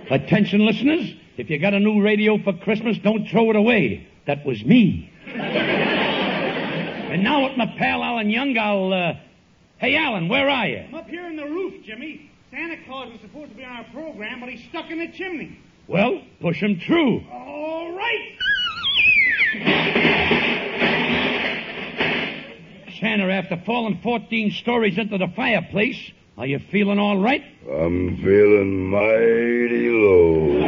Attention, listeners. If you got a new radio for Christmas, don't throw it away. That was me. And now with my pal Alan Young, Hey, Alan, where are you? I'm up here on the roof, Jimmy. Santa Claus was supposed to be on our program, but he's stuck in the chimney. Well, push him through. All right. Santa, after falling 14 stories into the fireplace, are you feeling all right? I'm feeling mighty low.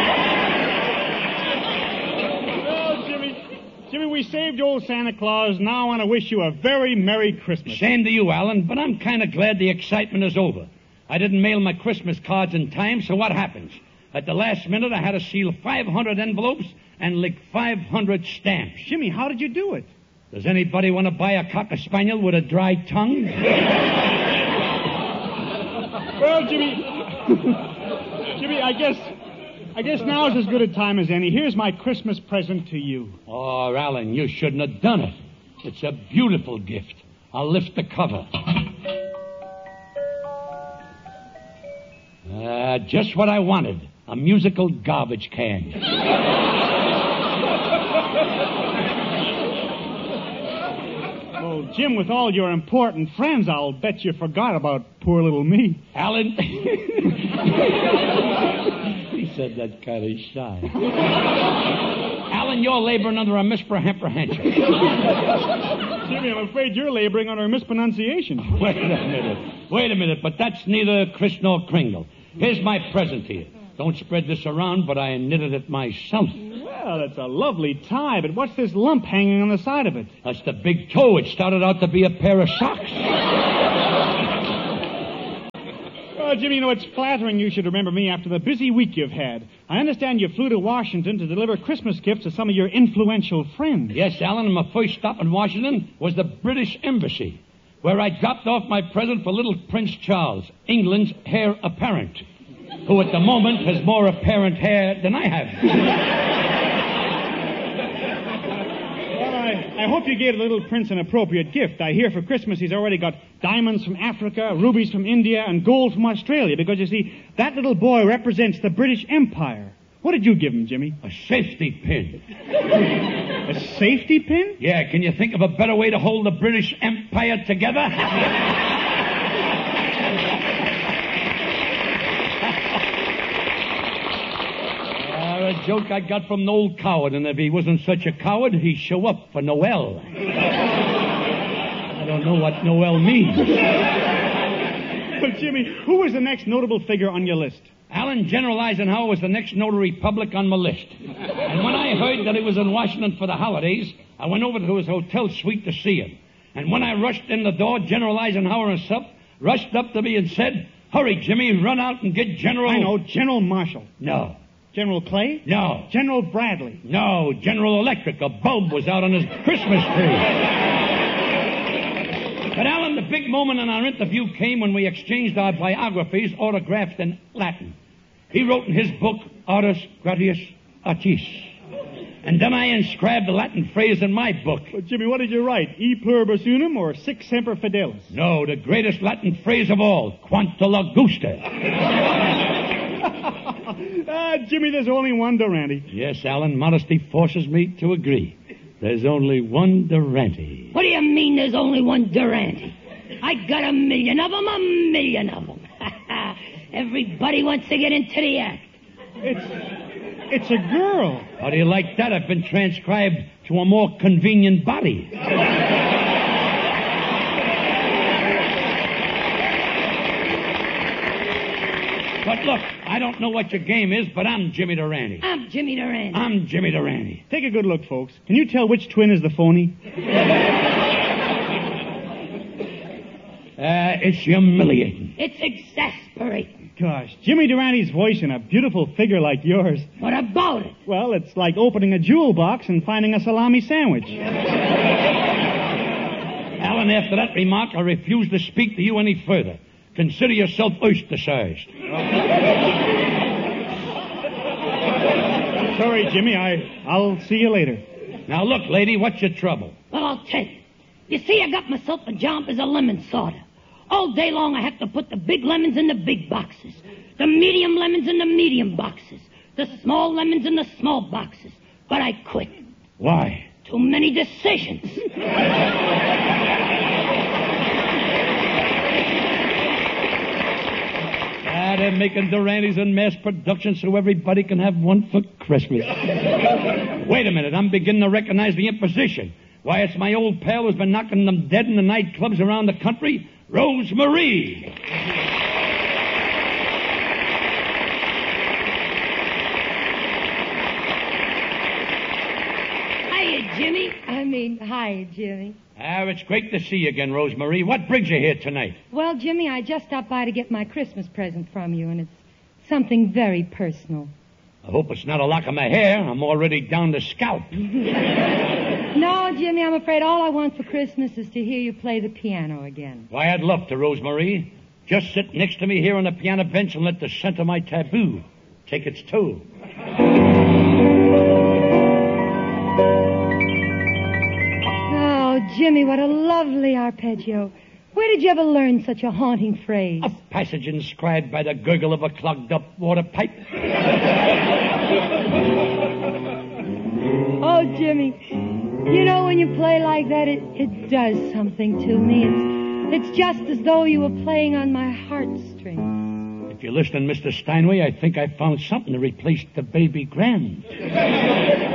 Well, Jimmy, we saved old Santa Claus. Now I want to wish you a very Merry Christmas. Same to you, Alan, but I'm kind of glad the excitement is over. I didn't mail my Christmas cards in time, so what happens? At the last minute, I had to seal 500 envelopes and lick 500 stamps. Jimmy, how did you do it? Does anybody want to buy a cocker spaniel with a dry tongue? Well, Jimmy, I guess now's as good a time as any. Here's my Christmas present to you. Oh, Alan, you shouldn't have done it. It's a beautiful gift. I'll lift the cover. Just what I wanted. A musical garbage can. Well, Jim, with all your important friends, I'll bet you forgot about poor little me. Alan... He said that kind of shy. Alan, you're laboring under a misapprehension. Jimmy, I'm afraid you're laboring under a mispronunciation. Wait a minute, but that's neither Chris nor Kringle. Here's my present to you. Don't spread this around, but I knitted it myself. Well, it's a lovely tie, but what's this lump hanging on the side of it? That's the big toe. It started out to be a pair of socks. Oh, Jimmy, you know, it's flattering you should remember me after the busy week you've had. I understand you flew to Washington to deliver Christmas gifts to some of your influential friends. Yes, Alan, and my first stop in Washington was the British Embassy, where I dropped off my present for little Prince Charles, England's heir apparent, who at the moment has more apparent hair than I have. Well, I hope you gave the little prince an appropriate gift. I hear for Christmas he's already got diamonds from Africa, rubies from India, and gold from Australia, because, you see, that little boy represents the British Empire. What did you give him, Jimmy? A safety pin. A safety pin? Yeah, can you think of a better way to hold the British Empire together? A joke I got from an old coward, and if he wasn't such a coward, he'd show up for Noel. I don't know what Noel means. Well, Jimmy, who was the next notable figure on your list? Alan, General Eisenhower was the next notary public on my list. And when I heard that he was in Washington for the holidays, I went over to his hotel suite to see him. And when I rushed in the door, General Eisenhower himself rushed up to me and said, "Hurry, Jimmy, run out and get General..." I know, General Marshall. No. General Clay? No. General Bradley? No, General Electric. A bulb was out on his Christmas tree. But, Alan, the big moment in our interview came when we exchanged our biographies autographed in Latin. He wrote in his book, Artus Gratius Artis. And then I inscribed the Latin phrase in my book. Well, Jimmy, what did you write? E pluribus unum or Sic semper fidelis? No, the greatest Latin phrase of all, Quanta Laugusta. Jimmy, there's only one Durante. Yes, Alan, modesty forces me to agree. There's only one Durante. What do you mean there's only one Durante? I got a million of them. Everybody wants to get into the act. It's a girl. How do you like that? I've been transcribed to a more convenient body. But look, I don't know what your game is, but I'm Jimmy Durante. I'm Jimmy Durante. I'm Jimmy Durante. Take a good look, folks. Can you tell which twin is the phony? It's humiliating. It's exasperating. Gosh, Jimmy Durante's voice and a beautiful figure like yours. What about it? Well, it's like opening a jewel box and finding a salami sandwich. Alan, after that remark, I refuse to speak to you any further. Consider yourself ostracized. Sorry, Jimmy. I'll see you later. Now, look, lady, what's your trouble? Well, I'll tell you. You see, I got myself a job as a lemon sorter. All day long, I have to put the big lemons in the big boxes. The medium lemons in the medium boxes. The small lemons in the small boxes. But I quit. Why? Too many decisions. They're making Durantes in mass production so everybody can have one for Christmas. Wait a minute, I'm beginning to recognize the imposition. Why, it's my old pal who's been knocking them dead in the nightclubs around the country, Rose Marie. Hiya, Jimmy. Hi, Jimmy. It's great to see you again, Rose Marie. What brings you here tonight? Well, Jimmy, I just stopped by to get my Christmas present from you, and it's something very personal. I hope it's not a lock of my hair. I'm already down to scalp. No, Jimmy, I'm afraid all I want for Christmas is to hear you play the piano again. Why, I'd love to, Rose Marie. Just sit next to me here on the piano bench and let the scent of my taboo take its toll. Oh, Jimmy, what a lovely arpeggio. Where did you ever learn such a haunting phrase? A passage inscribed by the gurgle of a clogged-up water pipe. Oh, Jimmy, you know, when you play like that, it does something to me. It's just as though you were playing on my heartstrings. If you're listening, Mr. Steinway, I think I found something to replace the baby grand.